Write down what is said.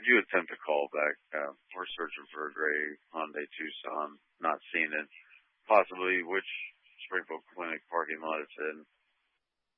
Could you attempt a call back? We're searching for a gray Hyundai Tucson, not seeing it. Possibly which Springfield Clinic parking lot it's in.